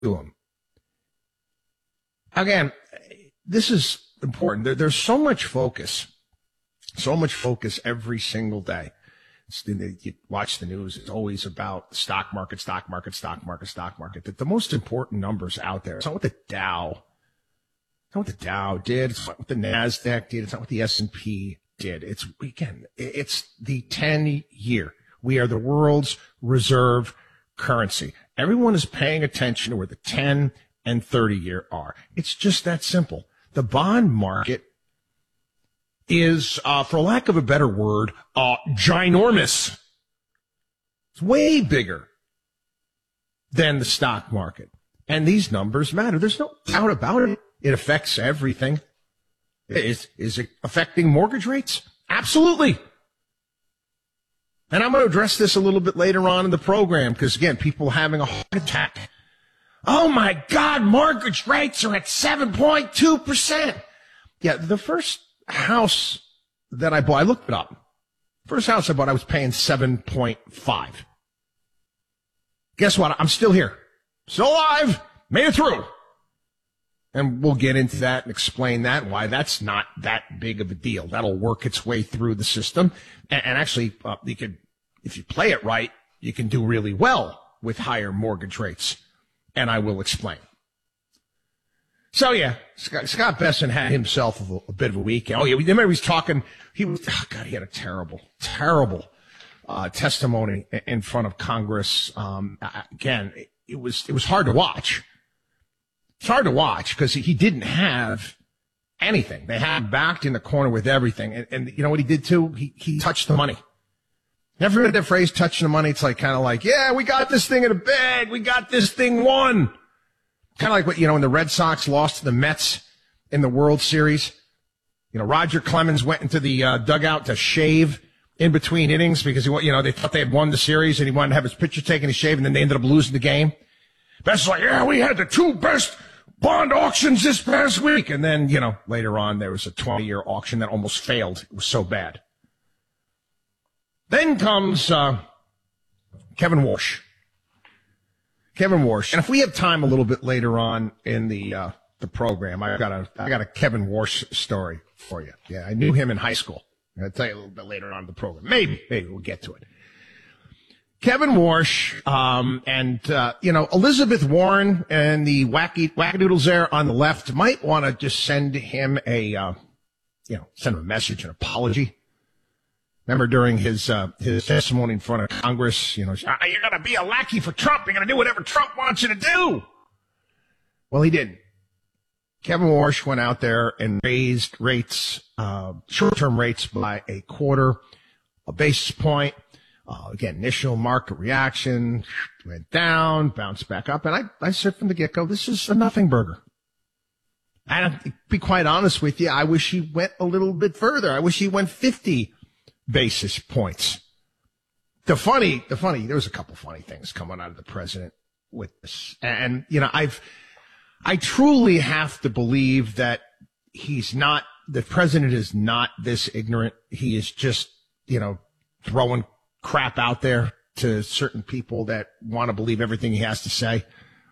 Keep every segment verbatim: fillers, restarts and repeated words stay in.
to him. Again, this is important. There, there's so much focus, so much focus every single day. It's, you watch the news, it's always about the stock market, stock market, stock market, stock market. The, the most important numbers out there, it's not what the Dow, it's not what the Dow did, it's not what the NASDAQ did, it's not what the S and P did. It's, again, it's the ten year. We are the world's reserve currency. Everyone is paying attention to where the ten and thirty year are. It's just that simple. The bond market is, uh, for lack of a better word, uh, ginormous. It's way bigger than the stock market. And these numbers matter. There's no doubt about it. It affects everything. Is, is it affecting mortgage rates? Absolutely. And I'm going to address this a little bit later on in the program because, again, people are having a heart attack. Oh, my God, mortgage rates are at seven point two percent. Yeah, the first house that I bought, I looked it up. First house I bought, I was paying seven point five. Guess what? I'm still here. Still alive. Made it through. And we'll get into that and explain that and why that's not that big of a deal. That'll work its way through the system. And, and actually, uh, you could, if you play it right, you can do really well with higher mortgage rates. And I will explain. So, yeah, Scott, Scott Bessent had himself a, a bit of a week. Oh, yeah, remember he was talking, he was, oh, God, he had a terrible, terrible uh, testimony in front of Congress. Um, again, it, it was, it was hard to watch. It's hard to watch because he didn't have anything. They had him backed in the corner with everything. And, and you know what he did too? He, he touched the money. Never heard that phrase, touching the money? It's like kind of like, yeah, we got this thing in a bag. We got this thing won. Kind of like what, you know, when the Red Sox lost to the Mets in the World Series. You know, Roger Clemens went into the uh, dugout to shave in between innings because, he, you know, they thought they had won the series and he wanted to have his picture taken and shave, and then they ended up losing the game. Best like, yeah, we had the two best bond auctions this past week. And then, you know, later on, there was a twenty year auction that almost failed. It was so bad. Then comes uh, Kevin Warsh. Kevin Warsh. And if we have time a little bit later on in the uh, the program, I got a I got a Kevin Warsh story for you. Yeah, I knew him in high school. I'll tell you a little bit later on in the program. Maybe, maybe we'll get to it. Kevin Warsh, um, and, uh, you know, Elizabeth Warren and the wacky, wackadoodles there on the left might want to just send him a, uh, you know, send him a message, an apology. Remember during his, uh, his testimony in front of Congress, you know, you're going to be a lackey for Trump. You're going to do whatever Trump wants you to do. Well, he didn't. Kevin Warsh went out there and raised rates, uh, short-term rates by a quarter, a basis point. Uh, again, initial market reaction went down, bounced back up. And I, I said from the get-go, this is a nothing burger. And to be quite honest with you, I wish he went a little bit further. I wish he went fifty basis points. The funny, the funny, there was a couple funny things coming out of the president with this. And, you know, I've, I truly have to believe that he's not, the president is not this ignorant. He is just, you know, throwing crap out there to certain people that want to believe everything he has to say.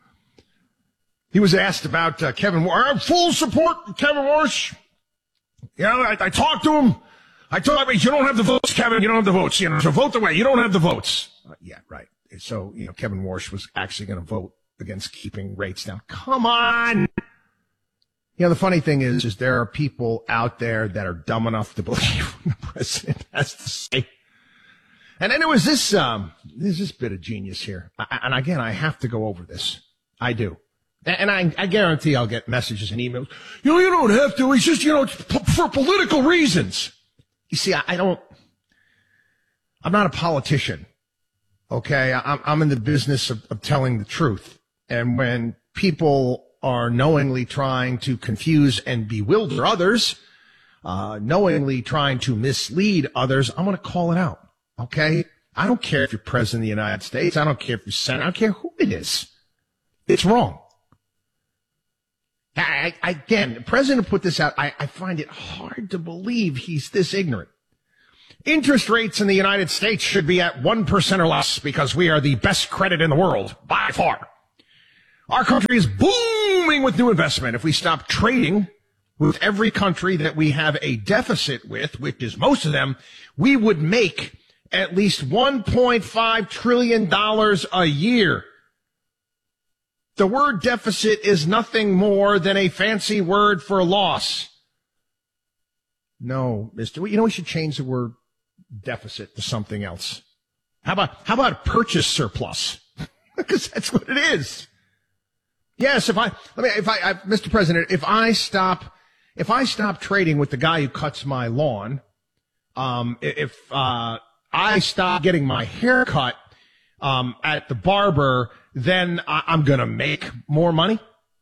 He was asked about uh, Kevin Warsh. I have full support for Kevin Warsh. You know, I, I talked to him. I told him, you don't have the votes, Kevin. You don't have the votes. You know, so vote the way. You don't have the votes. Uh, yeah, right. So, you know, Kevin Warsh was actually going to vote against keeping rates down. Come on. You know, the funny thing is, is there are people out there that are dumb enough to believe what the president has to say. And then there was this, um, there's this bit of genius here. I, and again, I have to go over this. I do. And I, I guarantee I'll get messages and emails. You know, you don't have to. It's just, you know, for political reasons. You see, I, I don't, I'm not a politician. Okay. I'm, I'm in the business of, of telling the truth. And when people are knowingly trying to confuse and bewilder others, uh, knowingly trying to mislead others, I'm going to call it out. Okay? I don't care if you're president of the United States. I don't care if you're senator. I don't care who it is. It's wrong. I, I, again, the president put this out. I, I find it hard to believe he's this ignorant. Interest rates in the United States should be at one percent or less because we are the best credit in the world by far. Our country is booming with new investment. If we stop trading with every country that we have a deficit with, which is most of them, we would make at least one point five trillion dollars a year. The word deficit is nothing more than a fancy word for loss. No, mister, you know, we should change the word deficit to something else. How about, how about purchase surplus? Because that's what it is. Yes, if I, let me, if I, I, Mister President, if I stop, if I stop trading with the guy who cuts my lawn, um, if, uh, I stop getting my hair cut, um, at the barber, then I, I'm gonna make more money.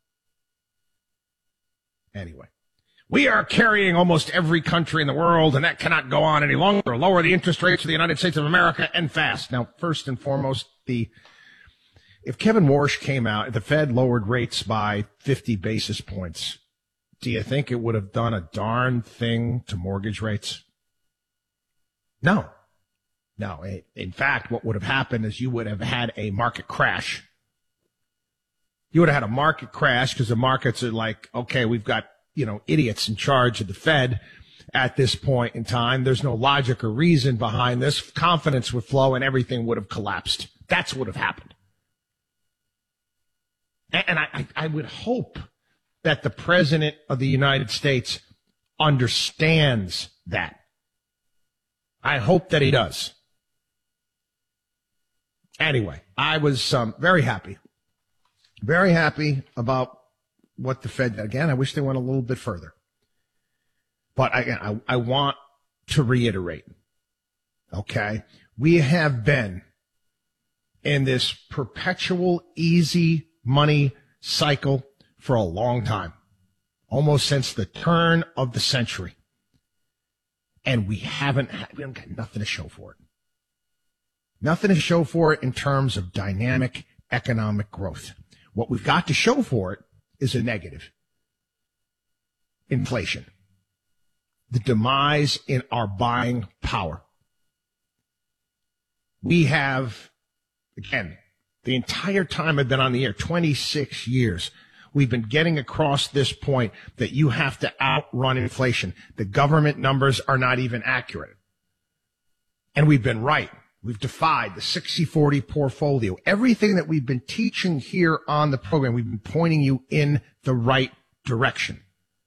Anyway. We are carrying almost every country in the world, and that cannot go on any longer. Lower the interest rates of the United States of America, and fast. Now, first and foremost, the if Kevin Warsh came out, the Fed lowered rates by fifty basis points, do you think it would have done a darn thing to mortgage rates? No. No. In fact, what would have happened is you would have had a market crash. You would have had a market crash because the markets are like, okay, we've got, you know, idiots in charge of the Fed at this point in time. There's no logic or reason behind this. Confidence would flow and everything would have collapsed. That's what would have happened. And I, I would hope that the President of the United States understands that. I hope that he does. Anyway, I was um, very happy. Very happy about what the Fed did. Again, I wish they went a little bit further. But I, I, I want to reiterate, okay, we have been in this perpetual easy money cycle for a long time, almost since the turn of the century. And we haven't, we haven't got nothing to show for it. Nothing to show for it in terms of dynamic economic growth. What we've got to show for it is a negative. Inflation. The demise in our buying power. We have, again, the entire time I've been on the air, twenty-six years, we've been getting across this point that you have to outrun inflation. The government numbers are not even accurate. And we've been right. We've defied the sixty forty portfolio. Everything that we've been teaching here on the program, we've been pointing you in the right direction.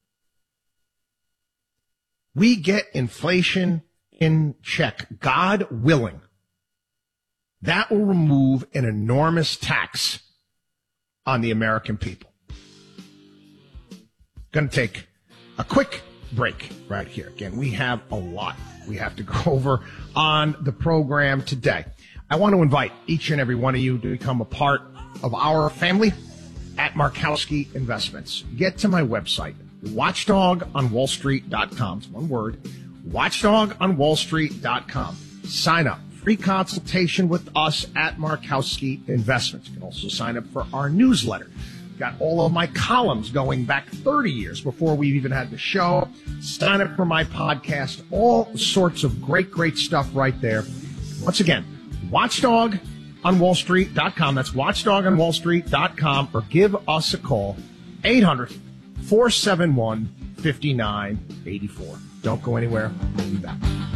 We get inflation in check, God willing. That will remove an enormous tax on the American people. Going to take a quick break right here. Again, we have a lot we have to go over on the program today. I want to invite each and every one of you to become a part of our family at Markowski Investments. Get to my website, watchdog on wall street dot com. It's one word, watchdog on wall street dot com. Sign up. Free consultation with us at Markowski Investments. You can also sign up for our newsletter. Got all of my columns going back thirty years before we even had the show. Sign up for my podcast. All sorts of great, great stuff right there. Once again, watchdog on wall street dot com. That's watchdog on wall street dot com, or give us a call, eight hundred, four seven one, five nine eight four. Don't go anywhere. We'll be back.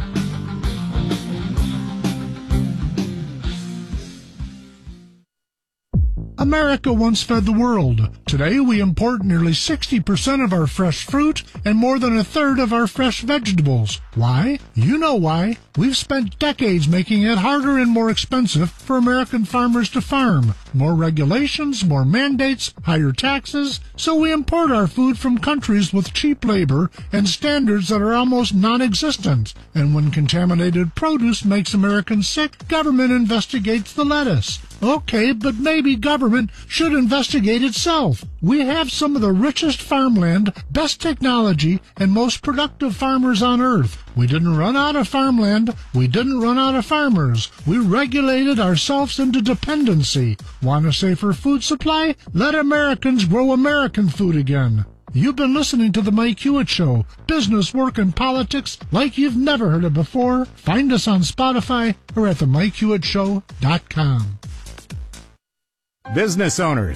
America once fed the world. Today, we import nearly sixty percent of our fresh fruit and more than a third of our fresh vegetables. Why? You know why. We've spent decades making it harder and more expensive for American farmers to farm. More regulations, more mandates, higher taxes, so we import our food from countries with cheap labor and standards that are almost non-existent. And when contaminated produce makes Americans sick, government investigates the lettuce. Okay, but maybe government should investigate itself. We have some of the richest farmland, best technology, and most productive farmers on earth. We didn't run out of farmland. We didn't run out of farmers. We regulated ourselves into dependency. Want a safer food supply? Let Americans grow American food again. You've been listening to The Mike Hewitt Show. Business, work, and politics like you've never heard it before. Find us on Spotify or at the mike hewitt show dot com. Business owners,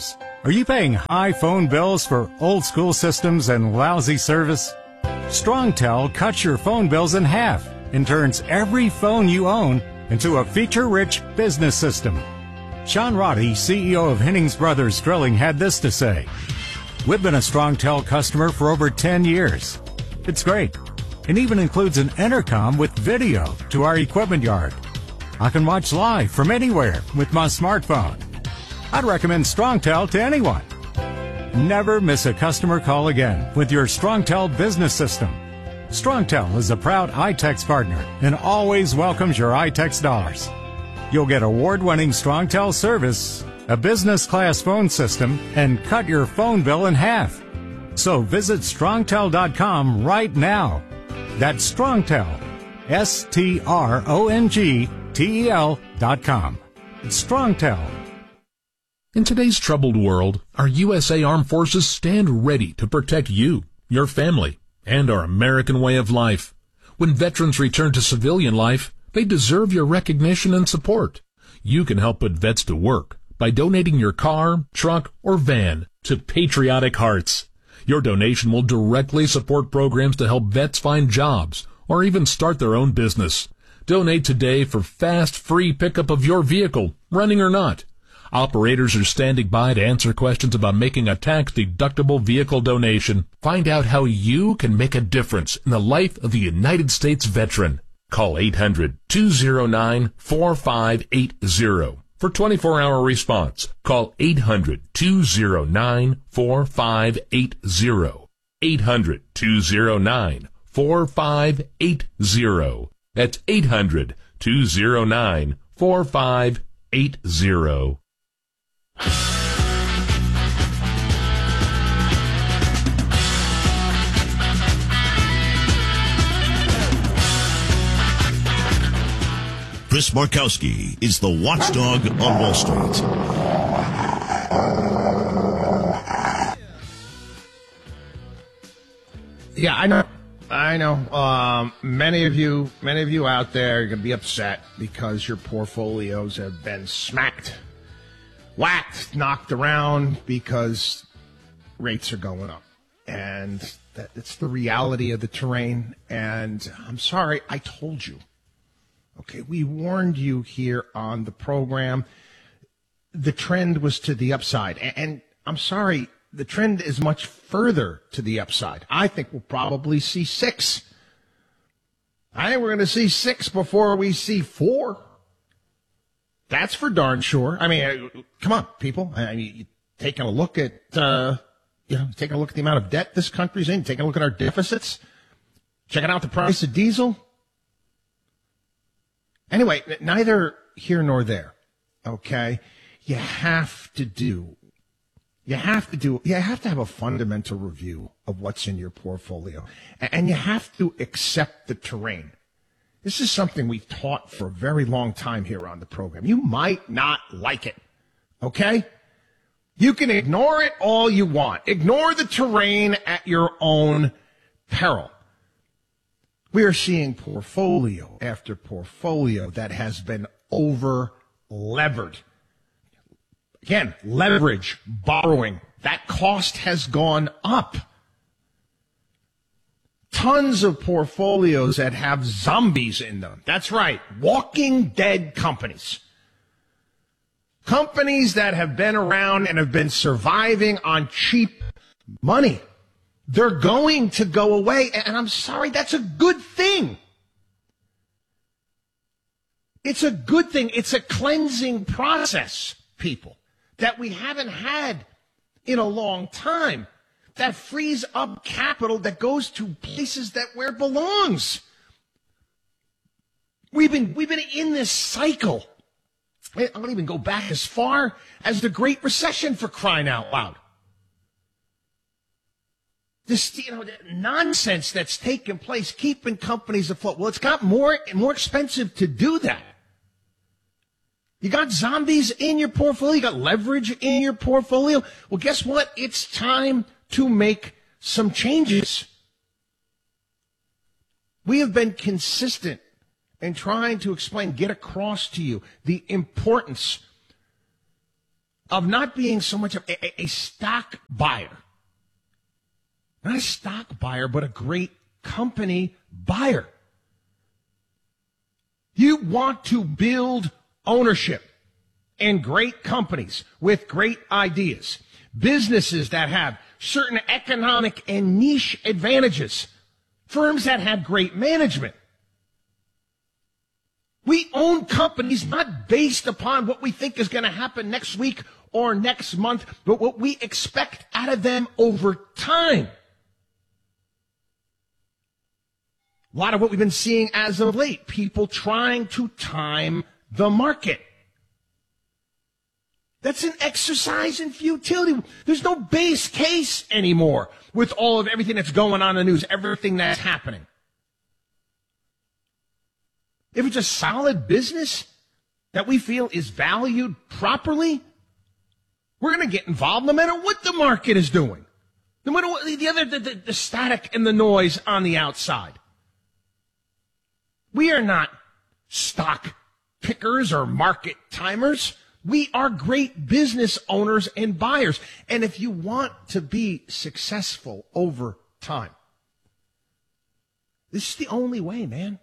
Are you paying high phone bills for old school systems and lousy service? StrongTel cuts your phone bills in half and turns every phone you own into a feature-rich business system. Sean Roddy, C E O of Hennings Brothers Drilling, had this to say. We've been a StrongTel customer for over ten years. It's great. It even includes an intercom with video to our equipment yard. I can watch live from anywhere with my smartphone. I'd recommend StrongTel to anyone. Never miss a customer call again with your StrongTel business system. StrongTel is a proud iTex partner and always welcomes your iTex dollars. You'll get award-winning StrongTel service, a business-class phone system, and cut your phone bill in half. So visit strongtel dot com right now. That's StrongTel, S T R O N G T E L dot com. It's StrongTel. In today's troubled world, our U S A Armed Forces stand ready to protect you, your family, and our American way of life. When veterans return to civilian life, they deserve your recognition and support. You can help put vets to work by donating your car, truck, or van to Patriotic Hearts. Your donation will directly support programs to help vets find jobs or even start their own business. Donate today for fast, free pickup of your vehicle, running or not. Operators are standing by to answer questions about making a tax-deductible vehicle donation. Find out how you can make a difference in the life of a United States veteran. Call eight hundred, two oh nine, four five eight oh for twenty-four hour response. Call eight hundred, two oh nine, four five eight oh. eight hundred, two oh nine, four five eight oh. That's eight hundred, two oh nine, four five eight oh. Chris Markowski is the watchdog on Wall Street. Yeah, I know. I know. Um, many of you, many of you out there are going to be upset because your portfolios have been smacked, whacked, knocked around because rates are going up. And that, it's the reality of the terrain. And I'm sorry, I told you. Okay, we warned you here on the program. The trend was to the upside. And, and I'm sorry, the trend is much further to the upside. I think we'll probably see six. I think we're going to see six before we see four. That's for darn sure. I mean, come on, people. I mean, taking a look at, uh, you know, taking a look at the amount of debt this country's in, taking a look at our deficits, checking out the price of diesel. Anyway, neither here nor there, okay? You have to do, you have to do, you have to have a fundamental review of what's in your portfolio. And you have to accept the terrain. This is something we've taught for a very long time here on the program. You might not like it, okay? You can ignore it all you want. Ignore the terrain at your own peril. We are seeing portfolio after portfolio that has been over-levered. Again, leverage, borrowing, that cost has gone up. Tons of portfolios that have zombies in them. That's right, walking dead companies. Companies that have been around and have been surviving on cheap money. They're going to go away, and I'm sorry, that's a good thing. It's a good thing. It's a cleansing process, people, that we haven't had in a long time, that frees up capital that goes to places that where it belongs. We've been, we've been in this cycle. I'll even go back as far as the Great Recession, for crying out loud. This, you know, nonsense that's taken place, keeping companies afloat. Well, it's got more and more expensive to do that. You got zombies in your portfolio. You got leverage in your portfolio. Well, guess what? It's time to make some changes. We have been consistent in trying to explain, get across to you the importance of not being so much of a, a, a stock buyer. Not a stock buyer, but a great company buyer. You want to build ownership in great companies with great ideas, businesses that have certain economic and niche advantages, firms that have great management. We own companies not based upon what we think is going to happen next week or next month, but what we expect out of them over time. A lot of what we've been seeing as of late, people trying to time the market. That's an exercise in futility. There's no base case anymore with all of everything that's going on in the news, everything that's happening. If it's a solid business that we feel is valued properly, we're going to get involved no matter what the market is doing. No matter what the other, the, the, the static and the noise on the outside. We are not stock pickers or market timers. We are great business owners and buyers. And if you want to be successful over time, this is the only way, man.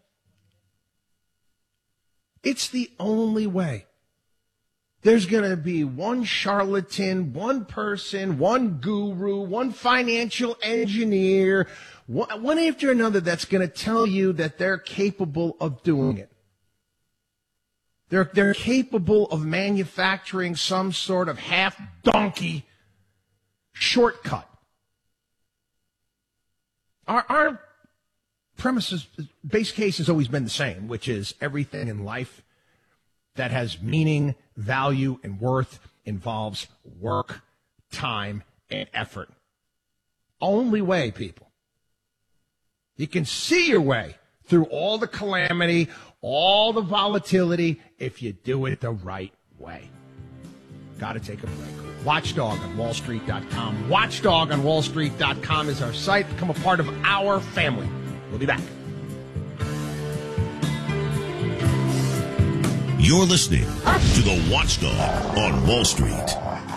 It's the only way. There's going to be one charlatan, one person, one guru, one financial engineer, one, one after another that's going to tell you that they're capable of doing it. They're, they're capable of manufacturing some sort of half-donkey shortcut. Our, our premises, base case has always been the same, which is everything in life that has meaning, value, and worth involves work, time, and effort. Only way, people. You can see your way through all the calamity, all the volatility, if you do it the right way. Got to take a break. Watchdog on wall street dot com. Watchdog on wall street dot com is our site. Become a part of our family. We'll be back. You're listening to the Watchdog on Wall Street.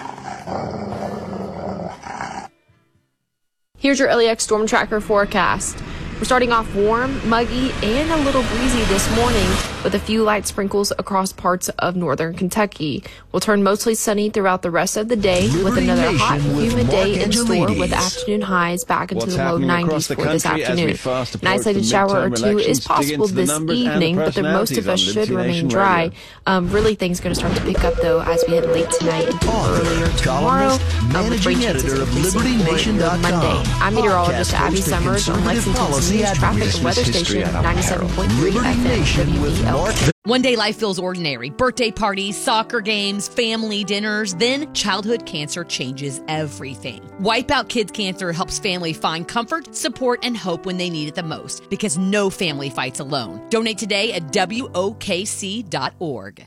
Here's your L E X Storm Tracker forecast. We're starting off warm, muggy, and a little breezy this morning with a few light sprinkles across parts of northern Kentucky. We'll turn mostly sunny throughout the rest of the day with another hot, humid day in store with afternoon highs back into the low nineties for this afternoon. An isolated shower or two is possible this evening, but the most of us should remain dry. Um, really, things are going to start to pick up, though, as we head late tonight into earlier tomorrow. Um, with great chances of increasing more on Monday. I'm meteorologist Abby Summers on Lexington's News Traffic and Weather Station ninety-seven point three F M W E L. One day life feels ordinary. Birthday parties, soccer games, family dinners. Then childhood cancer changes everything. Wipe Out Kids Cancer helps family find comfort, support, and hope when they need it the most, because no family fights alone. Donate today at W O K C dot org.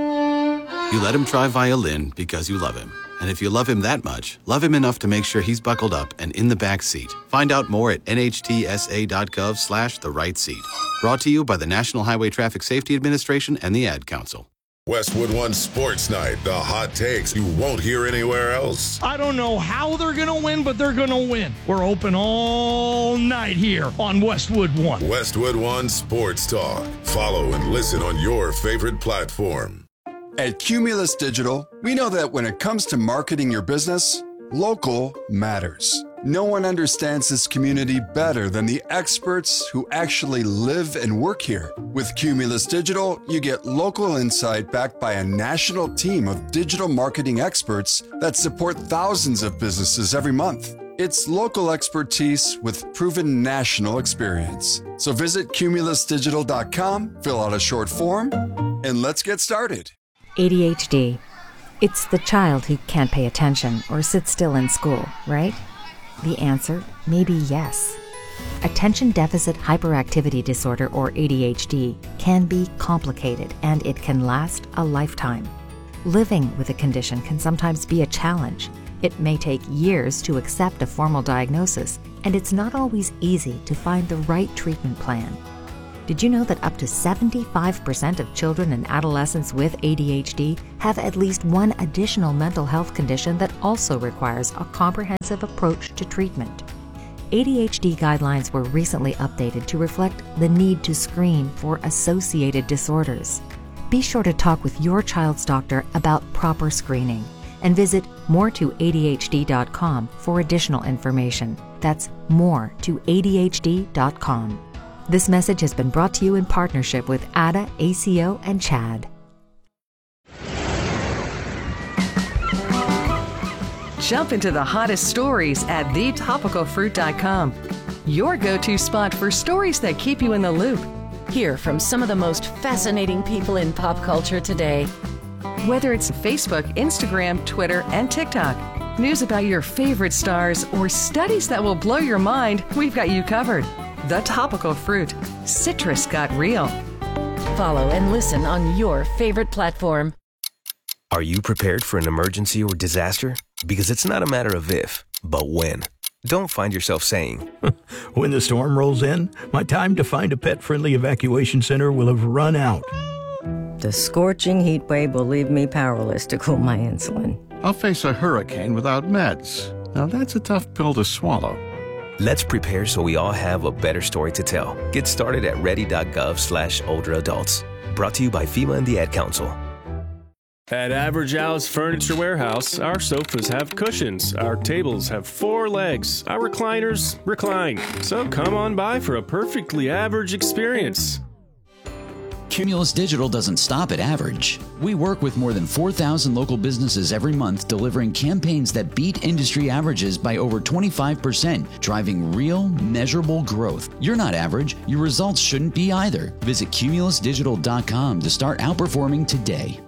You let him try violin because you love him. And if you love him that much, love him enough to make sure he's buckled up and in the back seat. Find out more at N H T S A dot gov slash the right seat. Brought to you by the National Highway Traffic Safety Administration and the Ad Council. Westwood One Sports Night, the hot takes you won't hear anywhere else. I don't know how they're going to win, but they're going to win. We're open all night here on Westwood One. Westwood One Sports Talk. Follow and listen on your favorite platform. At Cumulus Digital, we know that when it comes to marketing your business, local matters. No one understands this community better than the experts who actually live and work here. With Cumulus Digital, you get local insight backed by a national team of digital marketing experts that support thousands of businesses every month. It's local expertise with proven national experience. So visit cumulus digital dot com, fill out a short form, and let's get started. A D H D. It's the child who can't pay attention or sit still in school, right? The answer may be yes. Attention Deficit Hyperactivity Disorder, or A D H D, can be complicated and it can last a lifetime. Living with a condition can sometimes be a challenge. It may take years to accept a formal diagnosis, and it's not always easy to find the right treatment plan. Did you know that up to seventy-five percent of children and adolescents with A D H D have at least one additional mental health condition that also requires a comprehensive approach to treatment? A D H D guidelines were recently updated to reflect the need to screen for associated disorders. Be sure to talk with your child's doctor about proper screening and visit more to A D H D dot com for additional information. That's more to A D H D dot com. This message has been brought to you in partnership with A D A, A C O, and CHAD. Jump into the hottest stories at the topical fruit dot com. Your go-to spot for stories that keep you in the loop. Hear from some of the most fascinating people in pop culture today. Whether it's Facebook, Instagram, Twitter, and TikTok, news about your favorite stars, or studies that will blow your mind, we've got you covered. The Topical Fruit. Citrus got real. Follow and listen on your favorite platform. Are you prepared for an emergency or disaster? Because it's not a matter of if, but when. Don't find yourself saying, when the storm rolls in, my time to find a pet-friendly evacuation center will have run out. The scorching heat wave will leave me powerless to cool my insulin. I'll face a hurricane without meds. Now that's a tough pill to swallow. Let's prepare so we all have a better story to tell. Get started at ready.gov slash older adults. Brought to you by FEMA and the Ad Council. At Average Al's Furniture Warehouse, our sofas have cushions, our tables have four legs, our recliners recline. So come on by for a perfectly average experience. Cumulus Digital doesn't stop at average. We work with more than four thousand local businesses every month, delivering campaigns that beat industry averages by over twenty-five percent, driving real, measurable growth. You're not average. Your results shouldn't be either. Visit cumulus digital dot com to start outperforming today.